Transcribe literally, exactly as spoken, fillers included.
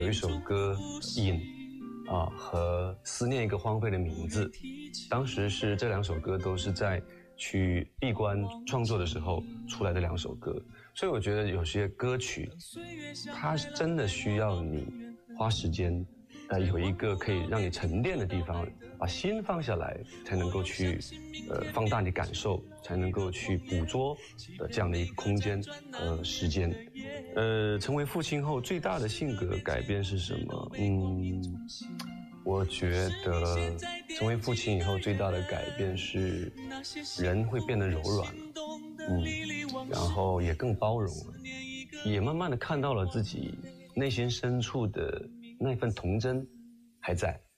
有一首歌《瘾》啊和《思念一个荒废的名字》，当时是这两首歌都是在去闭关创作的时候出来的两首歌，所以我觉得有些歌曲它真的需要你花时间，呃，有一个可以让你沉淀的地方，把心放下来，才能够去呃放大你感受，才能够去捕捉的这样的一个空间和时间。呃，成为父亲后最大的性格改变是什么？嗯，我觉得成为父亲以后最大的改变是人会变得柔软了，嗯，然后也更包容了，也慢慢的看到了自己内心深处的那份童真还在。